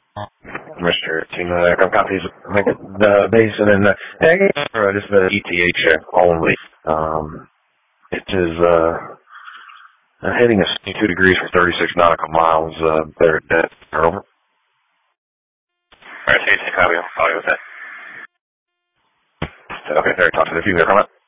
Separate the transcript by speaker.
Speaker 1: Mr. Tina, I've got these, the basin and just the ETH only. It is, hitting a 62 degrees for 36 nautical miles, there at depth. Over. Alright, copy. I'll follow you with that. Okay, there, talk to the few there, comment.